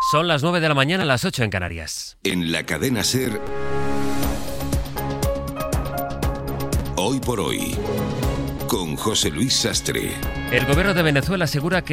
Son las 9 de la mañana, las 8 en Canarias. En la cadena SER, Hoy por Hoy, con José Luis Sastre. El gobierno de Venezuela asegura que